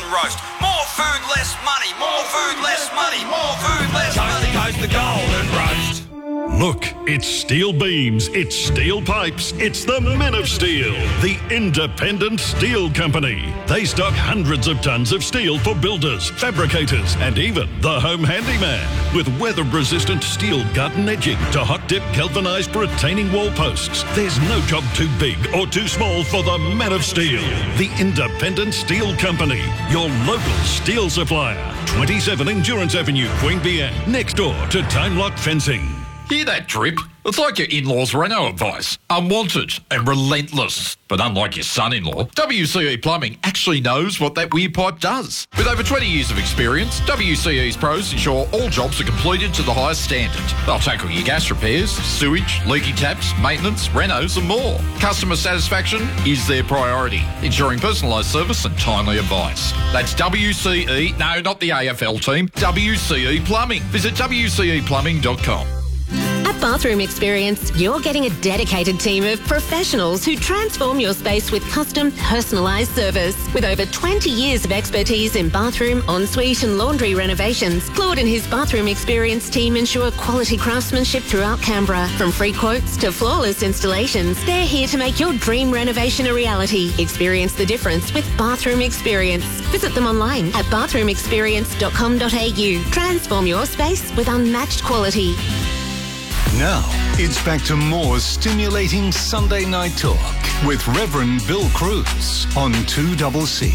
roast. More food, less money. More food, less money. More food, less money. Coast to coast, the golden roast. Look, it's steel beams, it's steel pipes, it's the Men of Steel, the independent steel company. They stock hundreds of tons of steel for builders, fabricators, and even the home handyman. With weather-resistant steel garden edging to hot-dip galvanised retaining wall posts, there's no job too big or too small for the Men of Steel, the independent steel company. Your local steel supplier. 27 Endurance Avenue, Queanbeyan, next door to Time Lock Fencing. Hear that drip? It's like your in-laws' reno advice. Unwanted and relentless. But unlike your son-in-law, WCE Plumbing actually knows what that weird pipe does. With over 20 years of experience, WCE's pros ensure all jobs are completed to the highest standard. They'll tackle your gas repairs, sewage, leaky taps, maintenance, renos and more. Customer satisfaction is their priority, ensuring personalised service and timely advice. That's WCE, no, not the AFL team, WCE Plumbing. Visit WCEplumbing.com. At Bathroom Experience, you're getting a dedicated team of professionals who transform your space with custom, personalised service. With over 20 years of expertise in bathroom, ensuite and laundry renovations, Claude and his Bathroom Experience team ensure quality craftsmanship throughout Canberra. From free quotes to flawless installations, they're here to make your dream renovation a reality. Experience the difference with Bathroom Experience. Visit them online at bathroomexperience.com.au. Transform your space with unmatched quality. Now, it's back to more stimulating Sunday night talk with Reverend Bill Cruz on 2CC.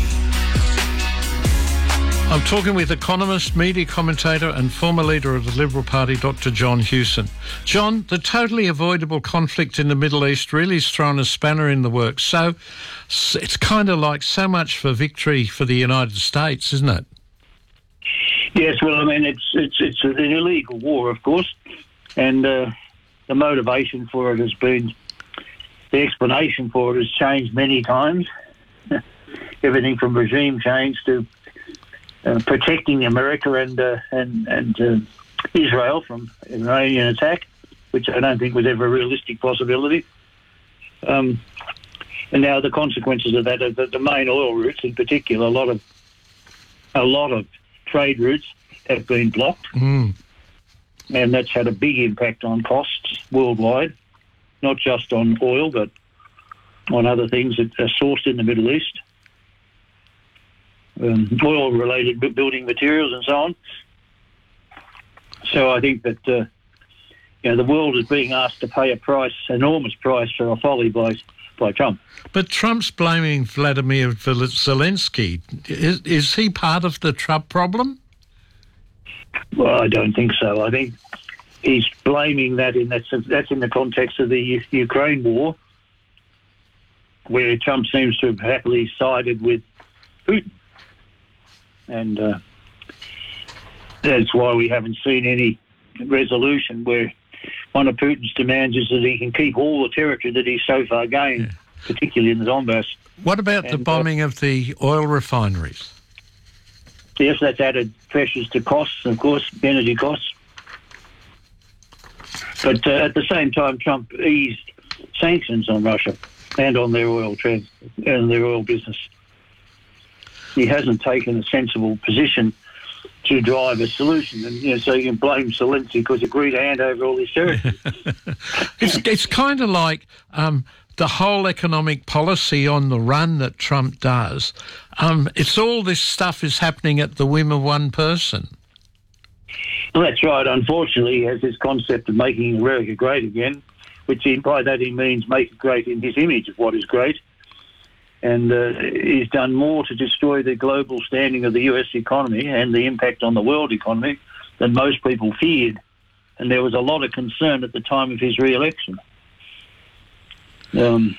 I'm talking with economist, media commentator and former leader of the Liberal Party, Dr. John Hewson. John, the totally avoidable conflict in the Middle East really has thrown a spanner in the works. So it's kind of like so much for victory for the United States, isn't it? Yes, well, I mean, it's an illegal war, of course. And the motivation for it has been, the explanation for it has changed many times. Everything from regime change to protecting America and Israel from Iranian attack, which I don't think was ever a realistic possibility. And now the consequences of that are the main oil routes, in particular, a lot of trade routes have been blocked. And that's had a big impact on costs worldwide, not just on oil, but on other things that are sourced in the Middle East, oil-related building materials and so on. So I think that the world is being asked to pay enormous price for a folly by Trump. But Trump's blaming Vladimir Zelensky. Is he part of the Trump problem? Well, I don't think so. I think he's blaming that that's in the context of the Ukraine war, where Trump seems to have happily sided with Putin. And that's why we haven't seen any resolution where one of Putin's demands is that he can keep all the territory that he's so far gained, particularly in the Donbass. What about the bombing of the oil refineries? Yes, that's added pressures to costs, of course, energy costs. But at the same time, Trump eased sanctions on Russia and on their oil business. He hasn't taken a sensible position to drive a solution, and so you can blame Zelensky because he agreed to hand over all his territory. It's kind of like the whole economic policy on the run that Trump does. It's all this stuff is happening at the whim of one person. Well, that's right. Unfortunately, he has this concept of making America great again, which by that he means make it great in his image of what is great. And he's done more to destroy the global standing of the US economy and the impact on the world economy than most people feared. And there was a lot of concern at the time of his re-election. What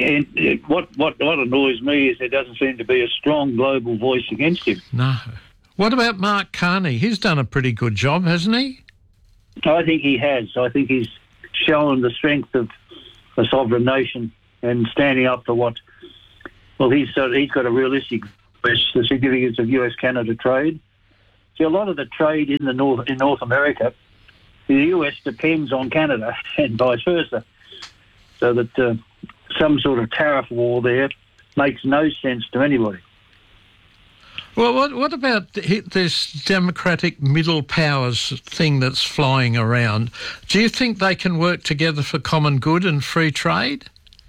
annoys me is there doesn't seem to be a strong global voice against him. No. What about Mark Carney? He's done a pretty good job, hasn't he? I think he has. I think he's shown the strength of a sovereign nation and standing up for what... Well, he's got a realistic the significance of US-Canada trade. See, a lot of the trade in North America, the US depends on Canada and vice versa. So that some sort of tariff war there makes no sense to anybody. Well, what about this democratic middle powers thing that's flying around? Do you think they can work together for common good and free trade?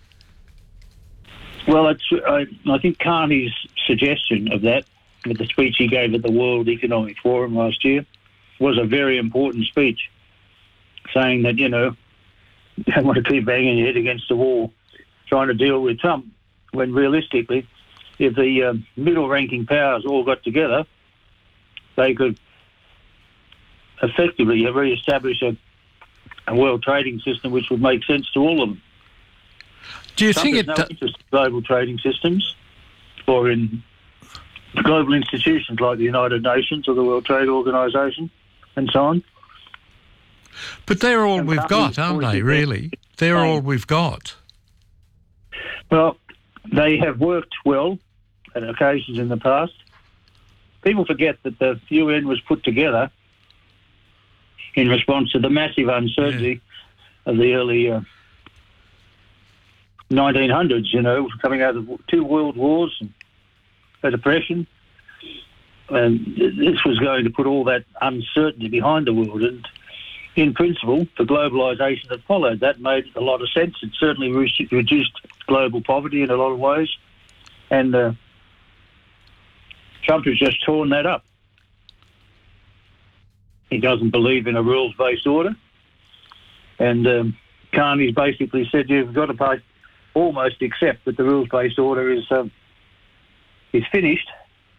Well, I think Carney's suggestion of that, with the speech he gave at the World Economic Forum last year, was a very important speech, saying that, you know, you don't want to keep banging your head against the wall trying to deal with Trump, when realistically, if the middle-ranking powers all got together, they could effectively re-establish a world trading system which would make sense to all of them. Do you Trump think has no interest in global trading systems or in global institutions like the United Nations or the World Trade Organization and so on? But they're all we've got, aren't they, really? They're all we've got. Well, they have worked well at occasions in the past. People forget that the UN was put together in response to the massive uncertainty of the early 1900s, you know, coming out of 2 world wars and a depression. And this was going to put all that uncertainty behind the world. And in principle, the globalisation that followed that made a lot of sense. It certainly reduced global poverty in a lot of ways. And Trump has just torn that up. He doesn't believe in a rules-based order. And Carney's basically said you've got to almost accept that the rules-based order is finished,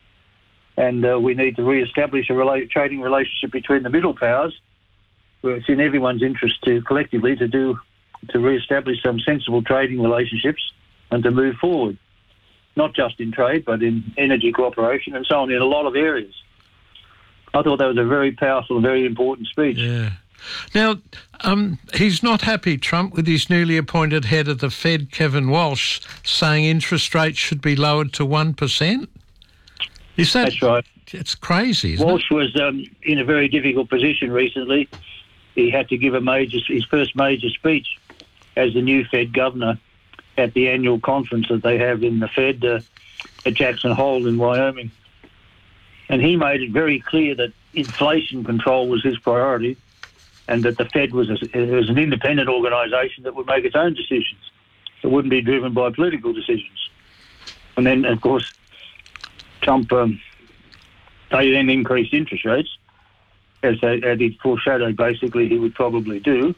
and we need to re-establish a trading relationship between the middle powers, where it's in everyone's interest to collectively to re-establish some sensible trading relationships and to move forward, not just in trade but in energy cooperation and so on in a lot of areas. I thought that was a very powerful, very important speech. Yeah. Now, he's not happy, Trump, with his newly appointed head of the Fed, Kevin Walsh, saying interest rates should be lowered to 1%. Is that... That's right. It's crazy, isn't Walsh was in a very difficult position recently. He had to give his first major speech as the new Fed governor at the annual conference that they have in the Fed at Jackson Hole in Wyoming. And he made it very clear that inflation control was his priority, and that the Fed was an independent organisation that would make its own decisions. It wouldn't be driven by political decisions. And then, of course, Trump, they then increased interest rates, as he foreshadowed basically he would probably do.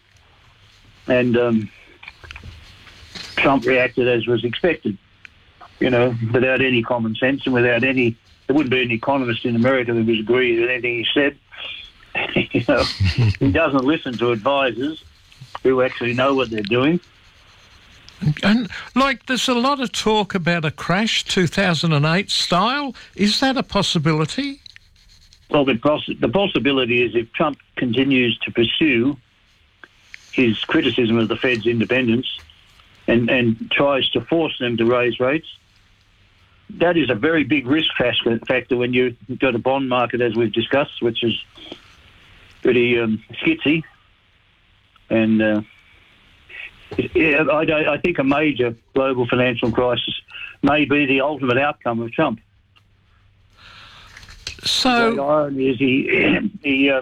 And Trump reacted as was expected, you know, without any common sense and without any... There wouldn't be an economist in America that would agree with anything he said. You know, he doesn't listen to advisors who actually know what they're doing. And, there's a lot of talk about a crash, 2008 style. Is that a possibility? Well, the possibility is if Trump continues to pursue his criticism of the Fed's independence and tries to force them to raise rates, that is a very big risk factor when you've got a bond market, as we've discussed, which is pretty skitsy. And I think a major global financial crisis may be the ultimate outcome of Trump. So the irony is he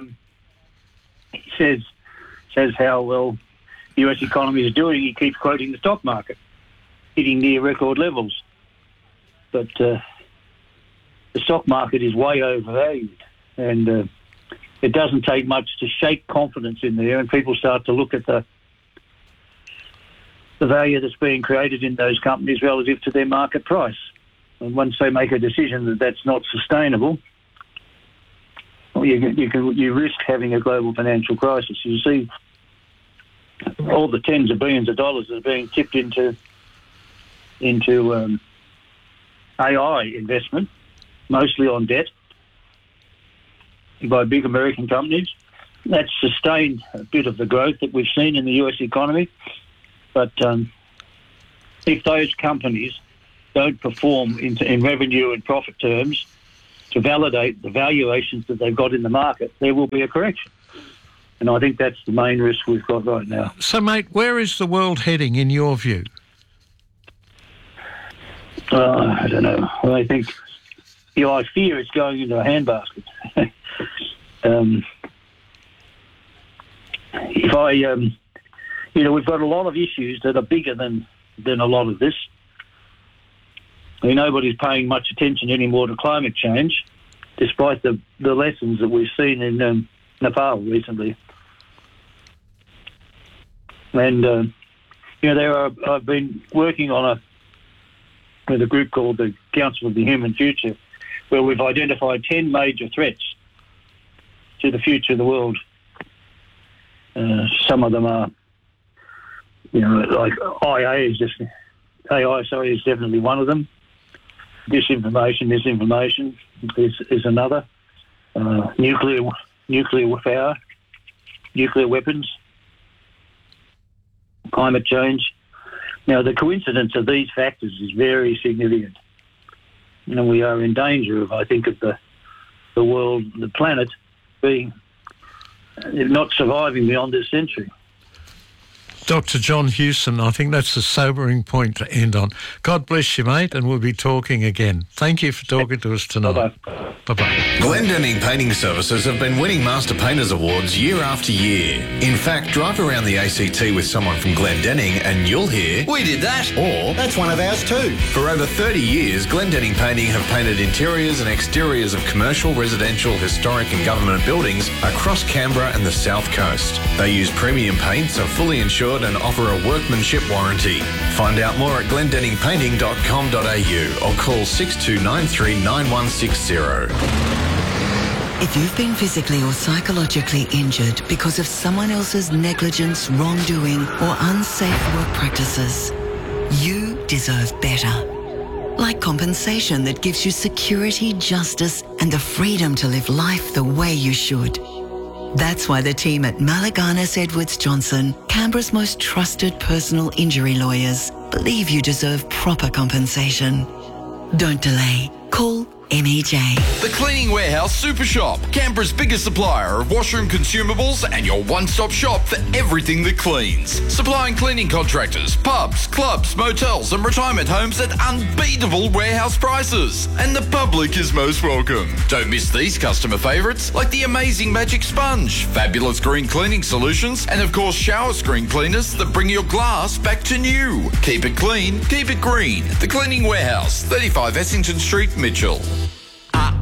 says how well the US economy is doing. He keeps quoting the stock market hitting near record levels. But the stock market is way overvalued, and it doesn't take much to shake confidence in there, and people start to look at the value that's being created in those companies relative to their market price. And once they make a decision that that's not sustainable, well, you risk having a global financial crisis. You see all the tens of billions of dollars that are being tipped into AI investment, mostly on debt, by big American companies. That's sustained a bit of the growth that we've seen in the US economy. But if those companies don't perform in revenue and profit terms to validate the valuations that they've got in the market, there will be a correction. And I think that's the main risk we've got right now. So, mate, where is the world heading in your view? I don't know. Well, I think I fear it's going into a handbasket. We've got a lot of issues that are bigger than a lot of this. Nobody's paying much attention anymore to climate change, despite the lessons that we've seen in Nepal recently. And I've been working with a group called the Council of the Human Future, where we've identified 10 major threats to the future of the world. Some of them are, like AI is definitely one of them. Disinformation is another. Nuclear power, nuclear weapons, climate change. Now, the coincidence of these factors is very significant. We are in danger of the world, the planet, being not surviving beyond this century. Dr. John Hewson, I think that's a sobering point to end on. God bless you, mate, and we'll be talking again. Thank you for talking to us tonight. Bye-bye. Bye-bye. Glendinning Painting Services have been winning Master Painters Awards year after year. In fact, drive around the ACT with someone from Glendinning and you'll hear, We did that. or, That's one of ours too. for over 30 years, Glendinning Painting have painted interiors and exteriors of commercial, residential, historic and government buildings across Canberra and the South Coast. They use premium paints, are fully insured and offer a workmanship warranty. Find out more at glendenningpainting.com.au or call 6293 9160. If you've been physically or psychologically injured because of someone else's negligence, wrongdoing, or unsafe work practices, you deserve better. Like compensation that gives you security, justice, and the freedom to live life the way you should. That's why the team at Malaganas Edwards Johnson, Canberra's most trusted personal injury lawyers, believe you deserve proper compensation. Don't delay. Call MEJ. The Cleaning Warehouse Super Shop, Canberra's biggest supplier of washroom consumables and your one-stop shop for everything that cleans. Supplying cleaning contractors, pubs, clubs, motels and retirement homes at unbeatable warehouse prices. And the public is most welcome. Don't miss these customer favourites like the amazing Magic Sponge, fabulous green cleaning solutions and of course shower screen cleaners that bring your glass back to new. Keep it clean, keep it green. The Cleaning Warehouse, 35 Essington Street, Mitchell.